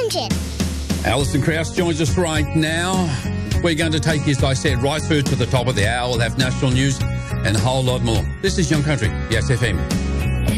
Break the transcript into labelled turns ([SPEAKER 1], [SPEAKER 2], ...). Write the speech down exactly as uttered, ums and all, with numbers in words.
[SPEAKER 1] engine.
[SPEAKER 2] Alison Krauss joins us right now. We're going to take you, as I said, right through to the top of the hour. We'll have national news and a whole lot more. This is Young Country, Yes F M.